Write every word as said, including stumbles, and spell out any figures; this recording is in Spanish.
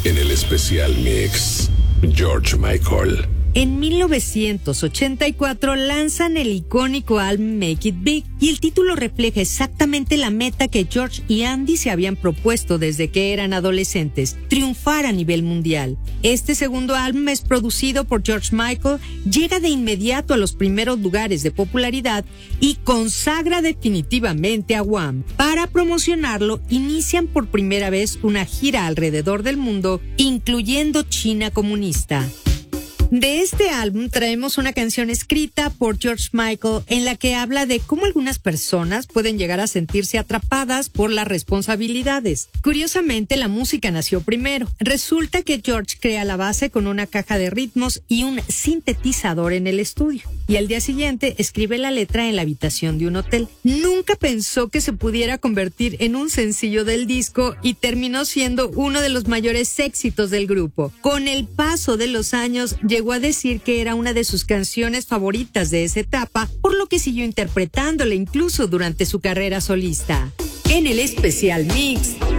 En el especial mix, George Michael. En mil novecientos ochenta y cuatro lanzan el icónico álbum Make It Big y el título refleja exactamente la meta que George y Andy se habían propuesto desde que eran adolescentes, triunfar a nivel mundial. Este segundo álbum es producido por George Michael, llega de inmediato a los primeros lugares de popularidad y consagra definitivamente a Wham. Para promocionarlo, inician por primera vez una gira alrededor del mundo, incluyendo China comunista. De este álbum traemos una canción escrita por George Michael en la que habla de cómo algunas personas pueden llegar a sentirse atrapadas por las responsabilidades. Curiosamente, la música nació primero. Resulta que George crea la base con una caja de ritmos y un sintetizador en el estudio. Y al día siguiente escribe la letra en la habitación de un hotel. Nunca pensó que se pudiera convertir en un sencillo del disco y terminó siendo uno de los mayores éxitos del grupo. Con el paso de los años, llegó a decir que era una de sus canciones favoritas de esa etapa, por lo que siguió interpretándola incluso durante su carrera solista. En el especial mix,